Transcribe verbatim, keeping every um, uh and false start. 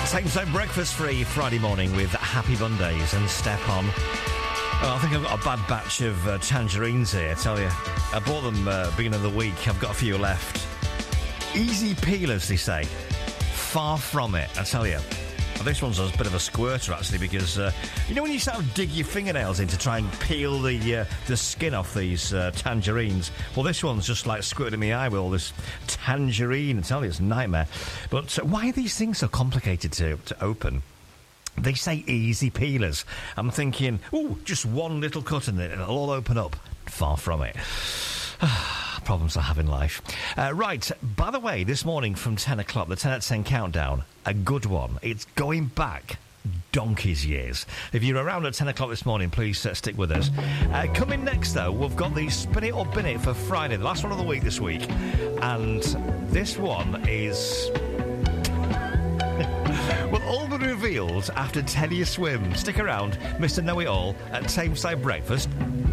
Same breakfast free Friday morning with Happy Mondays and Step On. Oh, I think I've got a bad batch of uh, tangerines here, I tell you. I bought them uh, beginning of the week. I've got a few left. Easy peelers, they say. Far from it, I tell you. Well, this one's a bit of a squirter, actually, because, uh, you know when you sort of dig your fingernails in to try and peel the uh, the skin off these uh, tangerines? Well, this one's just like squirting me eye with all this tangerine. I tell you, it's a nightmare. But uh, why are these things so complicated to, to open? They say easy peelers. I'm thinking, ooh, just one little cut in it and it'll all open up. Far from it. Problems I have in life. Uh, right, by the way, this morning from ten o'clock, the ten at ten countdown, a good one. It's going back donkey's years. If you're around at ten o'clock this morning, please uh, stick with us. Uh, coming next, though, we've got the Spin It or Bin It for Friday, the last one of the week this week. And this one is... will all be revealed after ten year swim. Stick around, Mister Know-It-All at Tameside Breakfast.